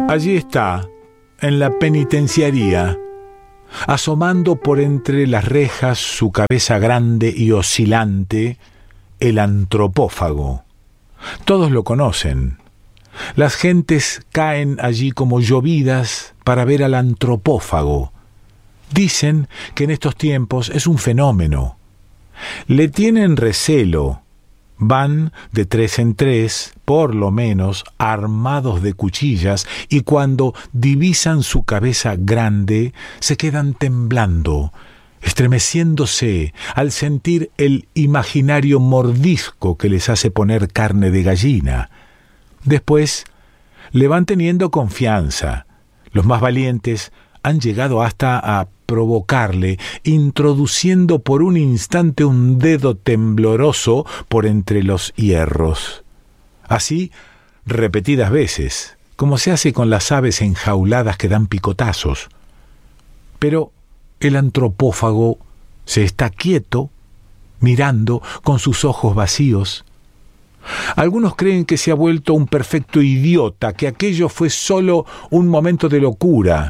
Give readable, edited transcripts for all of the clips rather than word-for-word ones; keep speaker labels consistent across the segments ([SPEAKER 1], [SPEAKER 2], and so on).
[SPEAKER 1] Allí está, en la penitenciaría, asomando por entre las rejas su cabeza grande y oscilante, el antropófago. Todos lo conocen. Las gentes caen allí como llovidas para ver al antropófago. Dicen que en estos tiempos es un fenómeno. Le tienen recelo. Van de 3 en 3, por lo menos, armados de cuchillas, y cuando divisan su cabeza grande, se quedan temblando, estremeciéndose al sentir el imaginario mordisco que les hace poner carne de gallina. Después le van teniendo confianza. Los más valientes han llegado hasta a provocarle, introduciendo por un instante un dedo tembloroso por entre los hierros. Así, repetidas veces, como se hace con las aves enjauladas que dan picotazos. Pero el antropófago se está quieto, mirando con sus ojos vacíos. Algunos creen que se ha vuelto un perfecto idiota, que aquello fue solo un momento de locura.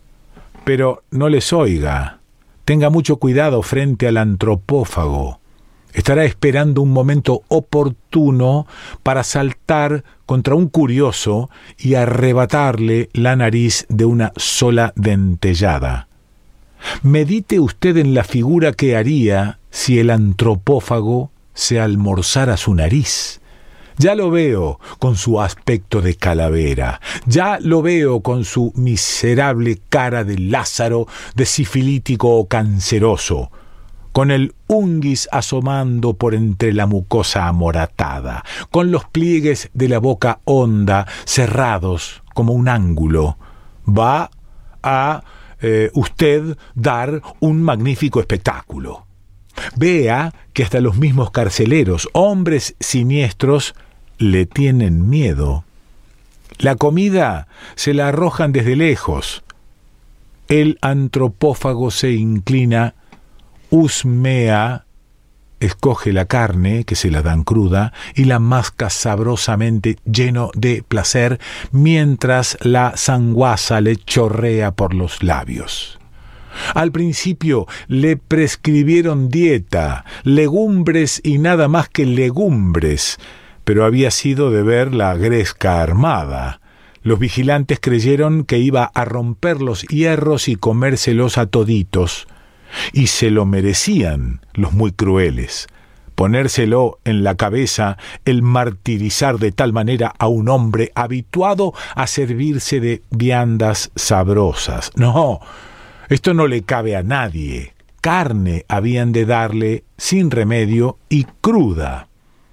[SPEAKER 1] Pero no les oiga. Tenga mucho cuidado frente al antropófago. Estará esperando un momento oportuno para saltar contra un curioso y arrebatarle la nariz de una sola dentellada. Medite usted en la figura que haría si el antropófago se almorzara su nariz. Ya lo veo con su aspecto de calavera, ya lo veo con su miserable cara de Lázaro, de sifilítico o canceroso, con el unguis asomando por entre la mucosa amoratada, con los pliegues de la boca honda, cerrados como un ángulo. Va a usted dar un magnífico espectáculo. Vea que hasta los mismos carceleros, hombres siniestros, le tienen miedo. La comida se la arrojan desde lejos. El antropófago se inclina, husmea, escoge la carne, que se la dan cruda, y la masca sabrosamente, lleno de placer, mientras la sanguaza le chorrea por los labios. Al principio le prescribieron dieta, legumbres y nada más que legumbres, pero había sido de ver la gresca armada. Los vigilantes creyeron que iba a romper los hierros y comérselos a toditos, y se lo merecían los muy crueles. Ponérselo en la cabeza el martirizar de tal manera a un hombre habituado a servirse de viandas sabrosas. No, esto no le cabe a nadie. Carne habían de darle sin remedio y cruda.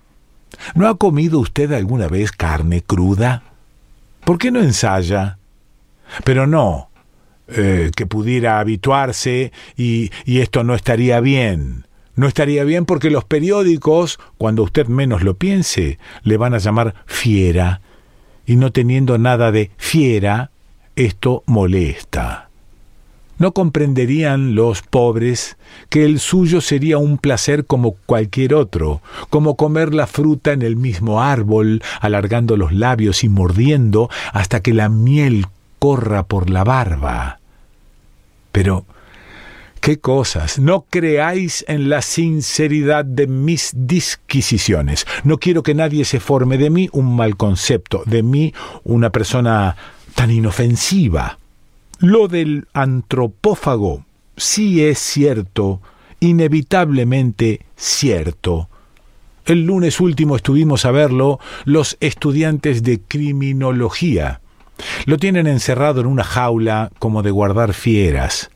[SPEAKER 1] ¿No ha comido usted alguna vez carne cruda? ¿Por qué no ensaya? Pero no, que pudiera habituarse y esto no estaría bien. No estaría bien porque los periódicos, cuando usted menos lo piense, le van a llamar fiera. Y no teniendo nada de fiera, esto molesta. ¿No comprenderían los pobres que el suyo sería un placer como cualquier otro, como comer la fruta en el mismo árbol, alargando los labios y mordiendo hasta que la miel corra por la barba? Pero, ¿qué cosas? No creáis en la sinceridad de mis disquisiciones. No quiero que nadie se forme de mí un mal concepto, de mí una persona tan inofensiva. Lo del antropófago sí es cierto, inevitablemente cierto. El lunes último estuvimos a verlo los estudiantes de criminología. Lo tienen encerrado en una jaula como de guardar fieras.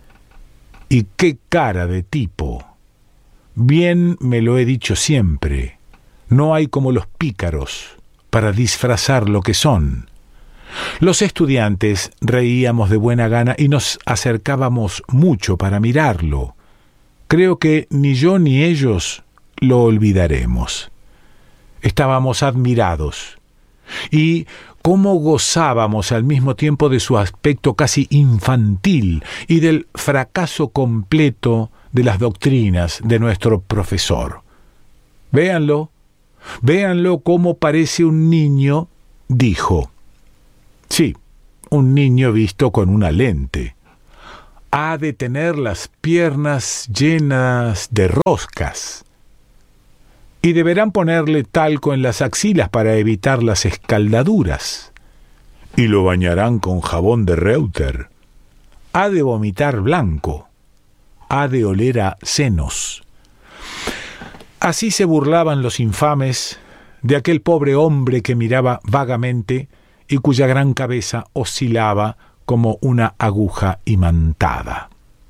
[SPEAKER 1] Y qué cara de tipo. Bien me lo he dicho siempre. No hay como los pícaros para disfrazar lo que son. Los estudiantes reíamos de buena gana y nos acercábamos mucho para mirarlo. Creo que ni yo ni ellos lo olvidaremos. Estábamos admirados. Y cómo gozábamos al mismo tiempo de su aspecto casi infantil y del fracaso completo de las doctrinas de nuestro profesor. Véanlo cómo parece un niño, dijo. Sí, un niño visto con una lente. Ha de tener las piernas llenas de roscas. Y deberán ponerle talco en las axilas para evitar las escaldaduras. Y lo bañarán con jabón de Reuter. Ha de vomitar blanco. Ha de oler a senos. Así se burlaban los infames de aquel pobre hombre que miraba vagamente y cuya gran cabeza oscilaba como una aguja imantada.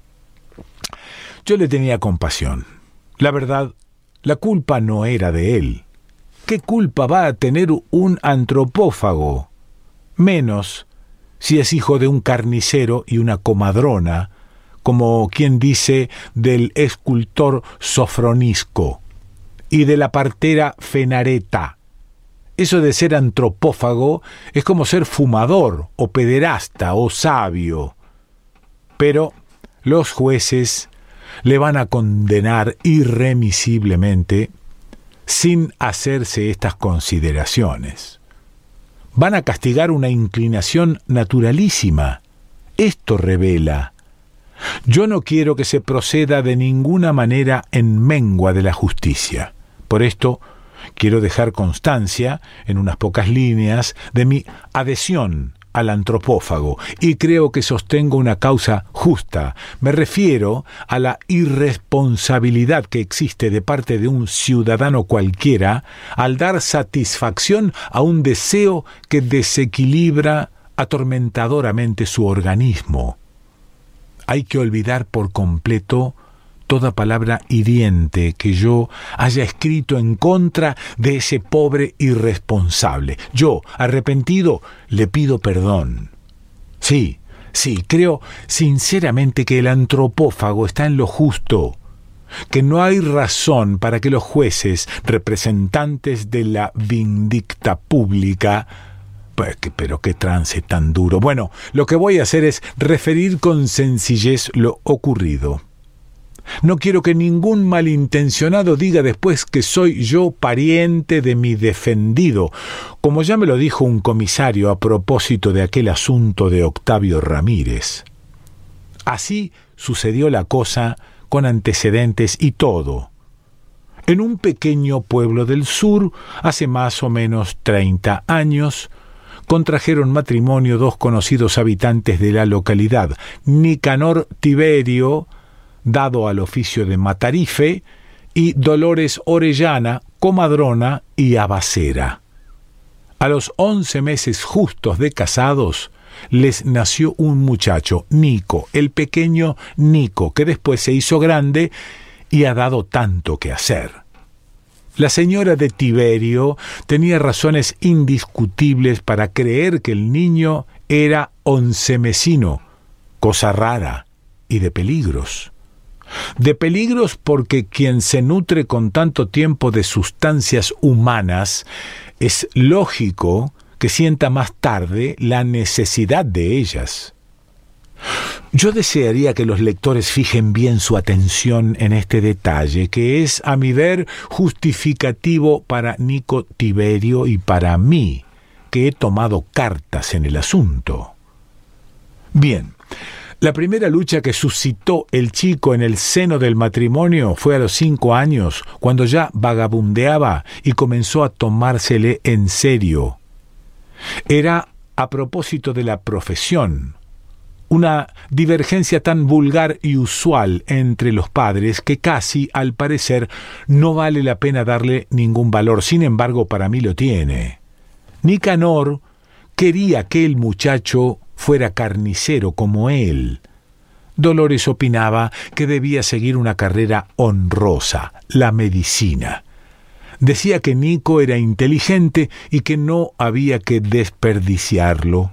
[SPEAKER 1] Yo le tenía compasión. La verdad, la culpa no era de él. ¿Qué culpa va a tener un antropófago? Menos si es hijo de un carnicero y una comadrona, como quien dice del escultor Sofronisco y de la partera Fenareta. Eso de ser antropófago es como ser fumador o pederasta o sabio. Pero los jueces le van a condenar irremisiblemente sin hacerse estas consideraciones. Van a castigar una inclinación naturalísima. Esto revela: yo no quiero que se proceda de ninguna manera en mengua de la justicia. Por esto, quiero dejar constancia, en unas pocas líneas, de mi adhesión al antropófago, y creo que sostengo una causa justa. Me refiero a la irresponsabilidad que existe de parte de un ciudadano cualquiera al dar satisfacción a un deseo que desequilibra atormentadoramente su organismo. Hay que olvidar por completo toda palabra hiriente que yo haya escrito en contra de ese pobre irresponsable. Yo, arrepentido, le pido perdón. Sí, creo sinceramente que el antropófago está en lo justo, que no hay razón para que los jueces, representantes de la vindicta pública, pero qué trance tan duro. Bueno, lo que voy a hacer es referir con sencillez lo ocurrido. No quiero que ningún malintencionado diga después que soy yo pariente de mi defendido, como ya me lo dijo un comisario a propósito de aquel asunto de Octavio Ramírez. Así sucedió la cosa, con antecedentes y todo. En un pequeño pueblo del sur, hace más o menos 30 años, contrajeron matrimonio dos conocidos habitantes de la localidad, Nicanor Tiberio, dado al oficio de matarife, y Dolores Orellana, comadrona y abacera. A los 11 meses justos de casados, les nació un muchacho, Nico, el pequeño Nico, que después se hizo grande y ha dado tanto que hacer. La señora de Tiberio tenía razones indiscutibles para creer que el niño era oncemesino, cosa rara, y de peligros. De peligros porque quien se nutre con tanto tiempo de sustancias humanas es lógico que sienta más tarde la necesidad de ellas. Yo desearía que los lectores fijen bien su atención en este detalle, que es, a mi ver, justificativo para Nico Tiberio y para mí, que he tomado cartas en el asunto. Bien, la primera lucha que suscitó el chico en el seno del matrimonio fue a los 5 años, cuando ya vagabundeaba y comenzó a tomársele en serio. Era a propósito de la profesión, una divergencia tan vulgar y usual entre los padres que casi, al parecer, no vale la pena darle ningún valor. Sin embargo, para mí lo tiene. Nicanor quería que el muchacho fuera carnicero como él. Dolores opinaba que debía seguir una carrera honrosa, la medicina. Decía que Nico era inteligente y que no había que desperdiciarlo.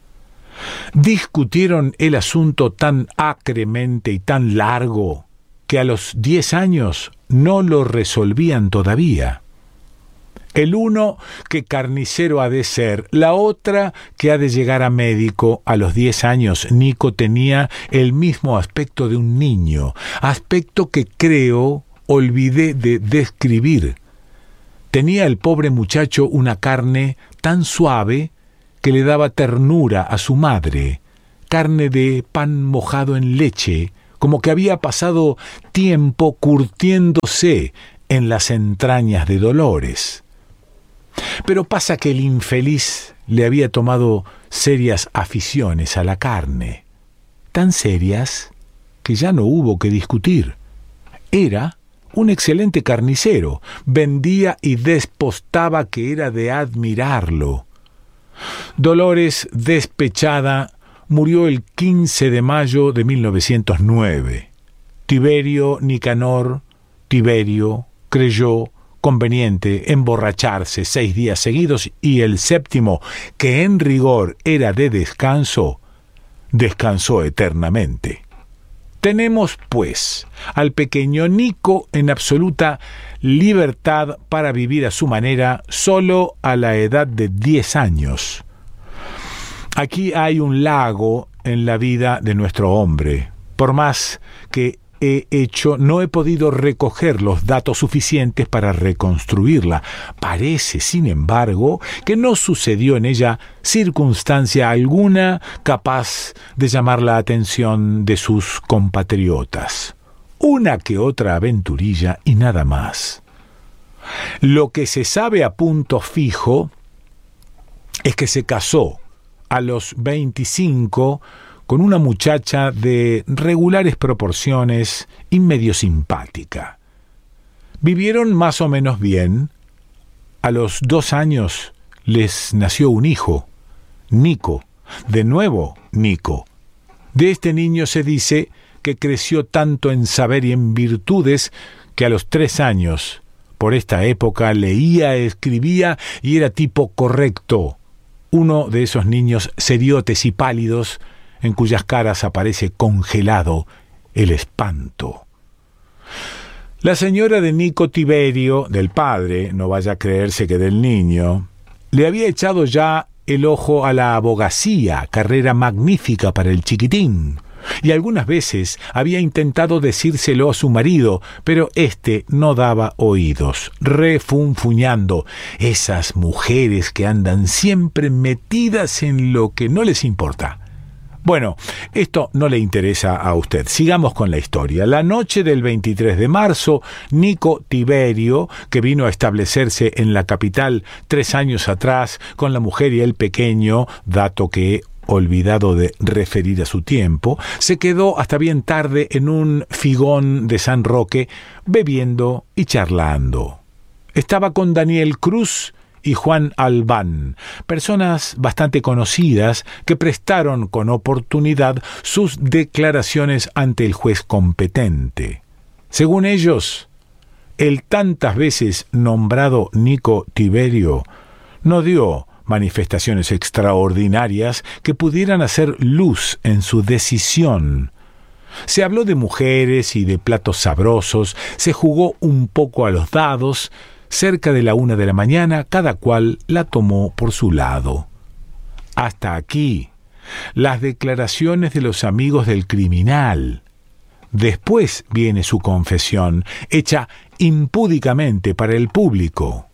[SPEAKER 1] Discutieron el asunto tan acremente y tan largo que a los 10 años no lo resolvían todavía. El uno que carnicero ha de ser, la otra que ha de llegar a médico. A los 10 años Nico tenía el mismo aspecto de un niño, aspecto que creo olvidé de describir. Tenía el pobre muchacho una carne tan suave que le daba ternura a su madre, carne de pan mojado en leche, como que había pasado tiempo curtiéndose en las entrañas de Dolores. Pero pasa que el infeliz le había tomado serias aficiones a la carne, tan serias que ya no hubo que discutir. Era un excelente carnicero, vendía y despostaba que era de admirarlo. Dolores, despechada, murió el 15 de mayo de 1909. Tiberio Nicanor Tiberio creyó conveniente emborracharse 6 días seguidos y el séptimo, que en rigor era de descanso, descansó eternamente. Tenemos, pues, al pequeño Nico en absoluta libertad para vivir a su manera solo a la edad de 10 años. Aquí hay un lago en la vida de nuestro hombre. Por más que no he podido recoger los datos suficientes para reconstruirla. Parece, sin embargo, que no sucedió en ella circunstancia alguna capaz de llamar la atención de sus compatriotas. Una que otra aventurilla y nada más. Lo que se sabe a punto fijo es que se casó a los 25 con una muchacha de regulares proporciones y medio simpática. Vivieron más o menos bien. A los 2 años les nació un hijo, Nico. De nuevo, Nico. De este niño se dice que creció tanto en saber y en virtudes que a los 3 años, por esta época, leía, escribía y era tipo correcto. Uno de esos niños seriotes y pálidos en cuyas caras aparece congelado el espanto. La señora de Nico Tiberio, del padre, no vaya a creerse que del niño, le había echado ya el ojo a la abogacía, carrera magnífica para el chiquitín, y algunas veces había intentado decírselo a su marido, pero éste no daba oídos, refunfuñando. Esas mujeres que andan siempre metidas en lo que no les importa. Bueno, esto no le interesa a usted. Sigamos con la historia. La noche del 23 de marzo, Nico Tiberio, que vino a establecerse en la capital 3 años atrás con la mujer y el pequeño, dato que he olvidado de referir a su tiempo, se quedó hasta bien tarde en un figón de San Roque, bebiendo y charlando. Estaba con Daniel Cruz y Juan Albán, personas bastante conocidas que prestaron con oportunidad sus declaraciones ante el juez competente. Según ellos, el tantas veces nombrado Nico Tiberio no dio manifestaciones extraordinarias que pudieran hacer luz en su decisión. Se habló de mujeres y de platos sabrosos, se jugó un poco a los dados. Cerca de la 1 de la mañana, cada cual la tomó por su lado. Hasta aquí, las declaraciones de los amigos del criminal. Después viene su confesión, hecha impúdicamente para el público.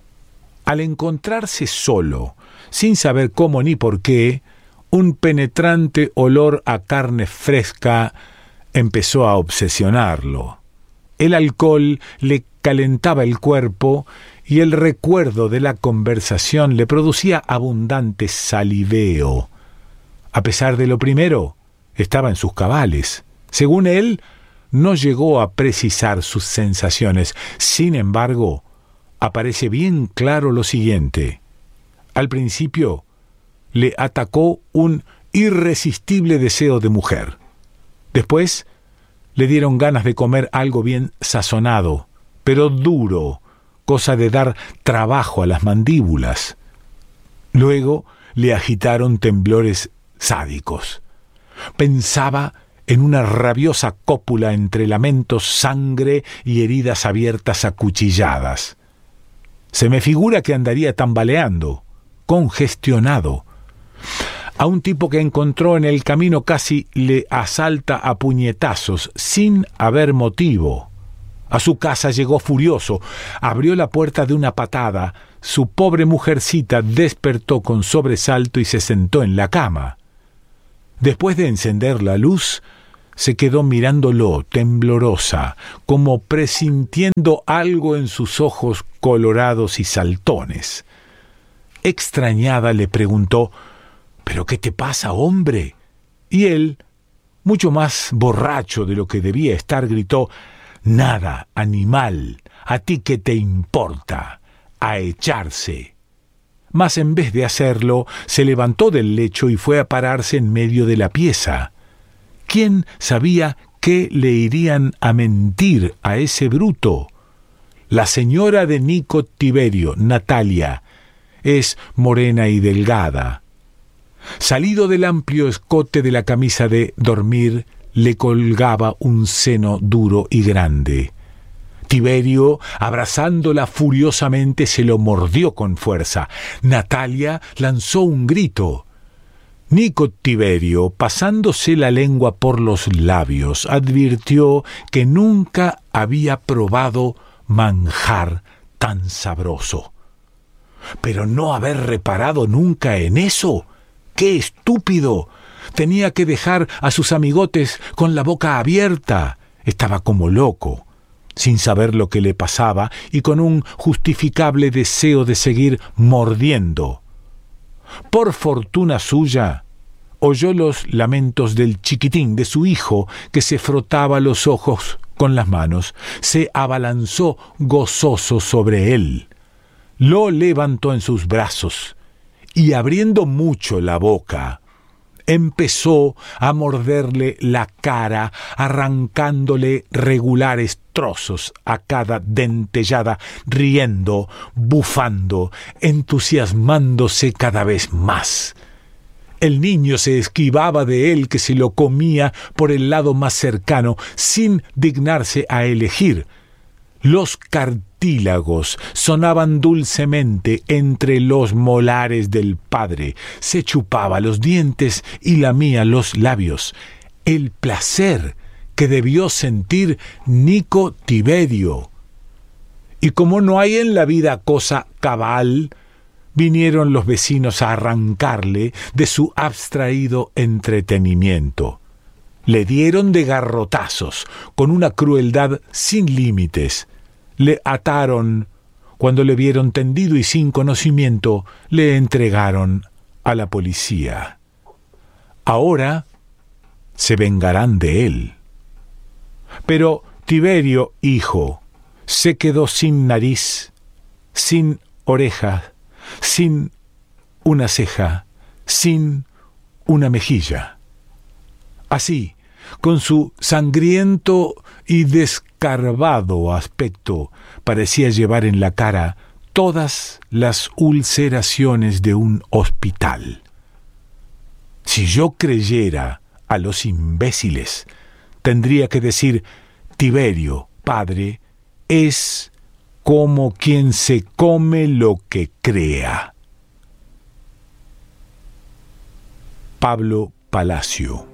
[SPEAKER 1] Al encontrarse solo, sin saber cómo ni por qué, un penetrante olor a carne fresca empezó a obsesionarlo. El alcohol le calentaba el cuerpo y el recuerdo de la conversación le producía abundante saliveo. A pesar de lo primero, estaba en sus cabales. Según él, no llegó a precisar sus sensaciones. Sin embargo, aparece bien claro lo siguiente. Al principio, le atacó un irresistible deseo de mujer. Después, le dieron ganas de comer algo bien sazonado, pero duro, cosa de dar trabajo a las mandíbulas. Luego le agitaron temblores sádicos. Pensaba en una rabiosa cópula entre lamentos, sangre y heridas abiertas acuchilladas. Se me figura que andaría tambaleando, congestionado. A un tipo que encontró en el camino casi le asalta a puñetazos, sin haber motivo. A su casa llegó furioso, abrió la puerta de una patada, su pobre mujercita despertó con sobresalto y se sentó en la cama. Después de encender la luz, se quedó mirándolo temblorosa, como presintiendo algo en sus ojos colorados y saltones. Extrañada le preguntó: «¿Pero qué te pasa, hombre?». Y él, mucho más borracho de lo que debía estar, gritó: «Nada, animal, ¿a ti qué te importa? A echarse». Mas en vez de hacerlo, se levantó del lecho y fue a pararse en medio de la pieza. ¿Quién sabía qué le irían a mentir a ese bruto? La señora de Nico Tiberio, Natalia, es morena y delgada. Salido del amplio escote de la camisa de dormir, le colgaba un seno duro y grande. Tiberio, abrazándola furiosamente, se lo mordió con fuerza. Natalia lanzó un grito. Nico Tiberio, pasándose la lengua por los labios, advirtió que nunca había probado manjar tan sabroso. Pero no haber reparado nunca en eso. ¡Qué estúpido! Tenía que dejar a sus amigotes con la boca abierta. Estaba como loco, sin saber lo que le pasaba y con un justificable deseo de seguir mordiendo. Por fortuna suya, oyó los lamentos del chiquitín, de su hijo, que se frotaba los ojos con las manos. Se abalanzó gozoso sobre él. Lo levantó en sus brazos y, abriendo mucho la boca, empezó a morderle la cara, arrancándole regulares trozos a cada dentellada, riendo, bufando, entusiasmándose cada vez más. El niño se esquivaba de él, que se lo comía por el lado más cercano, sin dignarse a elegir. Los cartílagos sonaban dulcemente entre los molares del padre. Se chupaba los dientes y lamía los labios. El placer que debió sentir Nico Tiberio. Y como no hay en la vida cosa cabal, vinieron los vecinos a arrancarle de su abstraído entretenimiento. Le dieron de garrotazos, con una crueldad sin límites. Le ataron. Cuando le vieron tendido y sin conocimiento, le entregaron a la policía. Ahora se vengarán de él. Pero Tiberio, hijo, se quedó sin nariz, sin oreja, sin una ceja, sin una mejilla. Así, con su sangriento y descarbado aspecto, parecía llevar en la cara todas las ulceraciones de un hospital. Si yo creyera a los imbéciles, tendría que decir: Tiberio, padre, es como quien se come lo que crea. Pablo Palacio.